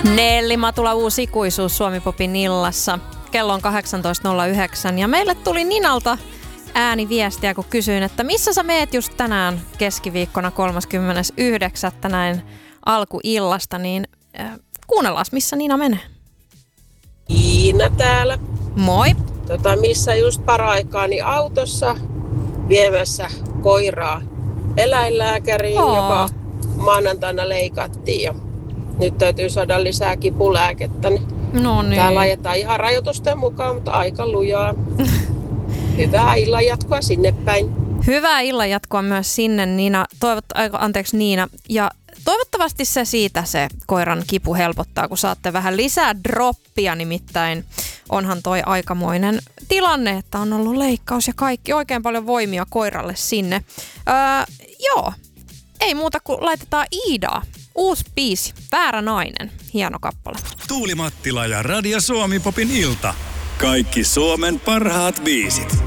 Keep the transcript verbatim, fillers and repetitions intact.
Nelli Matula, uusi ikuisuus Suomi-popin illassa. Kello on kahdeksantoista nolla yhdeksän ja meille tuli Ninalta ääniviestiä, kun kysyin, että missä sä meet just tänään keskiviikkona kolmaskymmenes yhdeksättä näin alkuillasta, niin äh, kuunnellaan, missä Nina menee. Iina täällä. Moi. Tota, missä just paraikaa niin autossa viemässä koiraa eläinlääkäriin, Oo. joka maanantaina leikattiin ja nyt täytyy saada lisää kipulääkettä. Niin No niin. täällä ajetaan ihan rajoitusten mukaan, mutta aika lujaa. Hyvää illan jatkoa sinne päin. Hyvää illan jatkoa myös sinne, Nina. Toivot, anteeksi Niina. Ja toivottavasti se siitä se koiran kipu helpottaa, kun saatte vähän lisää droppia. Nimittäin onhan toi aikamoinen tilanne, että on ollut leikkaus ja kaikki. Oikein paljon voimia koiralle sinne. Öö, joo, ei muuta kuin laitetaan Iidaa. Uusi biisi, Väärä nainen. Hieno kappale. Tuuli Mattila ja Radio Suomi Popin ilta. Kaikki Suomen parhaat biisit.